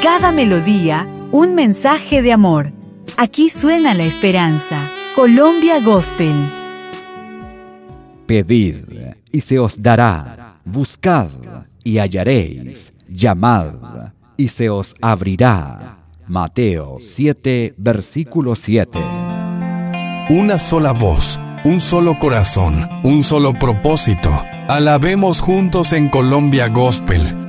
cada melodía, un mensaje de amor. Aquí suena la esperanza. Colombia Gospel. Pedid, y se os dará. Buscad, y hallaréis. Llamad, y se os abrirá. Mateo 7, versículo 7. Una sola voz, un solo corazón, un solo propósito. Alabemos juntos en Colombia Gospel.